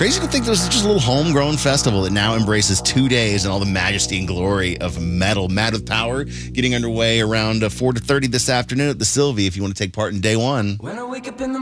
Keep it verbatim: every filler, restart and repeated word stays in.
Crazy to think this is just a little homegrown festival that now embraces two days and all the majesty and glory of metal. Mad with Power getting underway around uh, four to thirty this afternoon at the Sylvie if you want to take part in day one. When I wake up in the